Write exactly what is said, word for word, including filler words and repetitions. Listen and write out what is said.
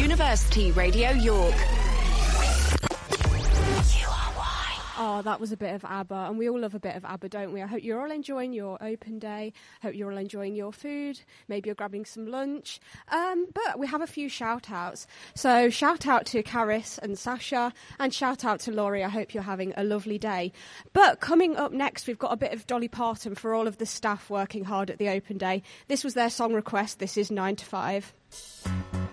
University Radio York. Oh, that was a bit of ABBA, and we all love a bit of ABBA, don't we? I hope you're all enjoying your open day. Hope you're all enjoying your food. Maybe you're grabbing some lunch. Um, but we have a few shout-outs. So shout out to Caris and Sasha, and shout out to Laurie. I hope you're having a lovely day. But coming up next, we've got a bit of Dolly Parton for all of the staff working hard at the open day. This was their song request. This is nine to five.